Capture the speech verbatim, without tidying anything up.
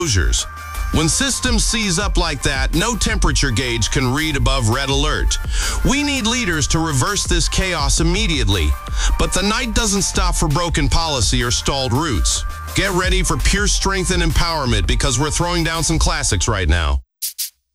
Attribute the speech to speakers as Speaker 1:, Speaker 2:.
Speaker 1: Closures. When systems seize up like that, no temperature gauge can read above red alert. We need leaders to reverse this chaos immediately. But the night doesn't stop for broken policy or stalled routes. Get ready for pure strength and empowerment because we're throwing down some classics right now.